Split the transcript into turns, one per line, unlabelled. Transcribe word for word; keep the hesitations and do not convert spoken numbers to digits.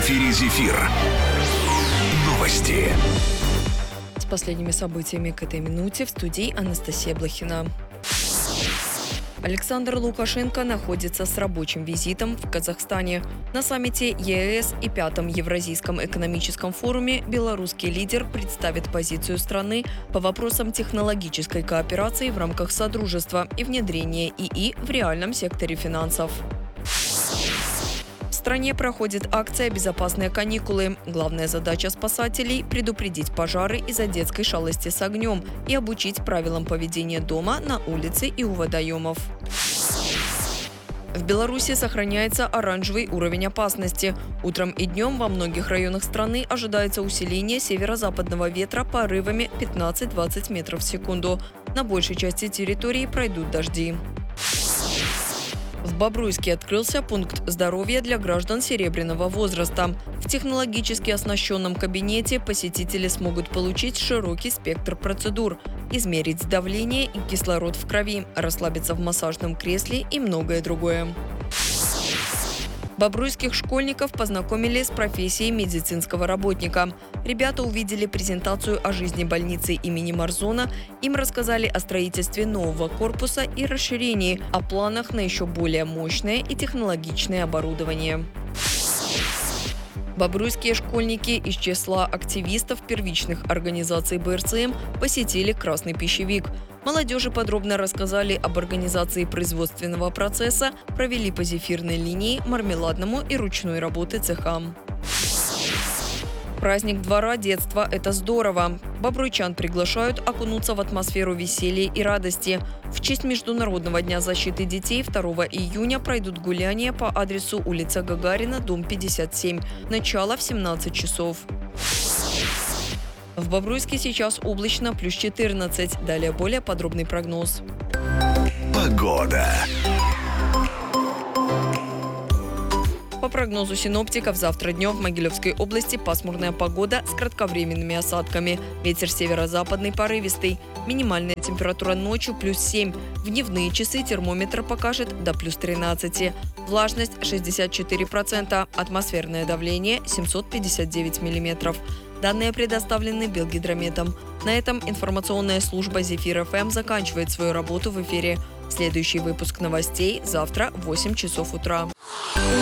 эфире «Зефир». Новости.
С последними событиями к этой минуте в студии Анастасия Блохина. Александр Лукашенко находится с рабочим визитом в Казахстане. На саммите ЕС и пятом Евразийском экономическом форуме белорусский лидер представит позицию страны по вопросам технологической кооперации в рамках Содружества и внедрения ИИ в реальном секторе финансов. В стране проходит акция «Безопасные каникулы». Главная задача спасателей – предупредить пожары из-за детской шалости с огнем и обучить правилам поведения дома, на улице и у водоемов. В Беларуси сохраняется оранжевый уровень опасности. Утром и днем во многих районах страны ожидается усиление северо-западного ветра порывами пятнадцать-двадцать метров в секунду. На большей части территории пройдут дожди. В Бобруйске открылся пункт здоровья для граждан серебряного возраста. В технологически оснащенном кабинете посетители смогут получить широкий спектр процедур, измерить давление и кислород в крови, расслабиться в массажном кресле и многое другое. Бобруйских школьников познакомили с профессией медицинского работника. Ребята увидели презентацию о жизни больницы имени Марзона, им рассказали о строительстве нового корпуса и расширении, о планах на еще более мощное и технологичное оборудование. Бобруйские школьники из числа активистов первичных организаций БРЦМ посетили Красный пищевик. Молодежи подробно рассказали об организации производственного процесса, провели по зефирной линии, мармеладному и ручной работы цехам. Праздник двора детства – это здорово. Бобруйчан приглашают окунуться в атмосферу веселья и радости. В честь Международного дня защиты детей второго июня пройдут гуляния по адресу улица Гагарина, дом пятьдесят семь. Начало в семнадцать часов. В Бобруйске сейчас облачно, плюс четырнадцать. Далее более подробный прогноз.
Погода.
По прогнозу синоптиков, завтра днем в Могилевской области пасмурная погода с кратковременными осадками. Ветер северо-западный порывистый. Минимальная температура ночью плюс семь. В дневные часы термометр покажет до плюс тринадцати. Влажность шестьдесят четыре процента. Атмосферное давление семьсот пятьдесят девять миллиметров. Данные предоставлены Белгидрометом. На этом информационная служба «Зефир-ФМ» заканчивает свою работу в эфире. Следующий выпуск новостей завтра в восемь часов утра.